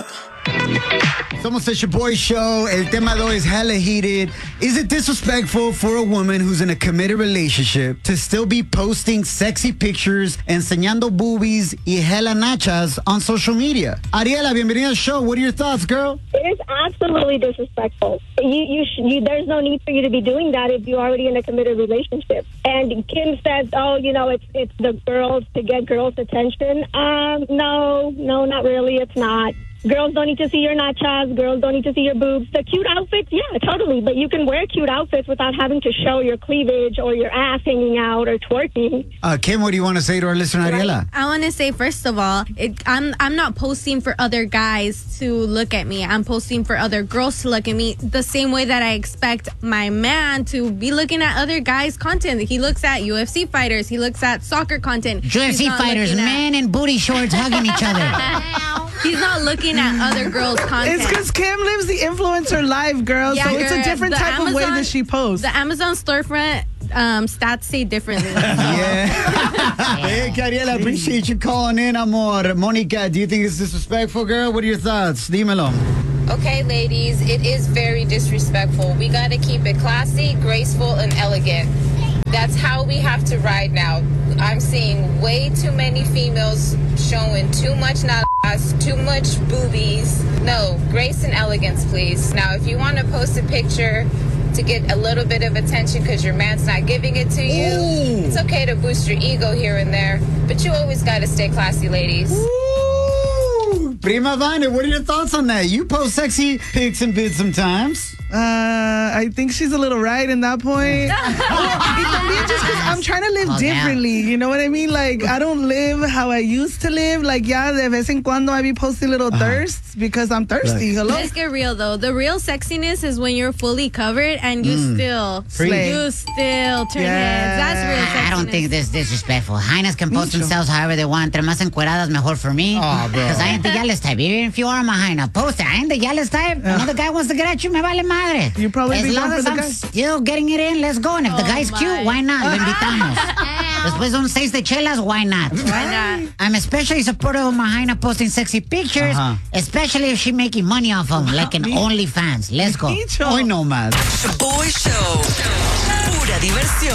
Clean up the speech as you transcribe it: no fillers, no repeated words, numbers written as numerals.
Yeah. Somos it's your boy show. El tema de hoy is hella heated. Is it disrespectful for a woman who's in a committed relationship to still be posting sexy pictures, enseñando boobies y hella nachas on social media? Ariela, bienvenida al show. What are your thoughts, girl? It is absolutely disrespectful. There's no need for you to be doing that if you're already in a committed relationship. And Kim says, it's the girls to get girls' attention. No, not really. It's not. Girls don't need to see your nachas. Girls don't need to see your boobs. The cute outfits, yeah, totally. But you can wear cute outfits without having to show your cleavage or your ass hanging out or twerking. Kim, what do you want to say to our listener, Ariela? I want to say, first of all, I'm not posting for other guys to look at me. I'm posting for other girls to look at me the same way that I expect my man to be looking at other guys' content. He looks at UFC fighters. He looks at soccer content. UFC fighters, men in booty shorts hugging each other. He's not looking at other girls' content. It's because Kim lives the influencer life, girl. Yeah, so it's a girl, different type of way that she posts. The Amazon storefront stats say differently. Yeah. Hey, Ariela, appreciate you calling in, amor. Monica, do you think it's disrespectful, girl? What are your thoughts? Dímelo. Okay, ladies, it is very disrespectful. We got to keep it classy, graceful, and elegant. That's how we have to ride now. I'm seeing way too many females showing too much ass, too much boobies. No, grace and elegance, please. Now, if you want to post a picture to get a little bit of attention because your man's not giving it to you, it's okay to boost your ego here and there, but you always got to stay classy, ladies. Ooh. Prima Vane, what are your thoughts on that? You post sexy pics and vids sometimes. I think she's a little right in that point. Just because I'm trying to live differently. You know what I mean? Like, I don't live how I used to live. Like, yeah, de vez en cuando I be posting little thirsts because I'm thirsty. Hello? Let's get real, though. The real sexiness is when you're fully covered and you still turn heads. That's real sexiness. I don't think this is disrespectful. Hyenas can post themselves however they want. Entre más encueradas, mejor for me. Oh, bro. Because I ain't the yellow type. Even if you are my hyena, post it. I ain't the yellow type. Another guy wants to get at you, me vale madre. You probably as be long going as for the I'm guy. still getting it in, let's go. And if the guy's cute, why not? Lo invitamos. Después de un 6 de chelas, why not? Why not? I'm especially supportive of my hyena posting sexy pictures, especially if she's making money off them, like an OnlyFans. Let's go. Hoy no más. The Boy Show. Pura diversión.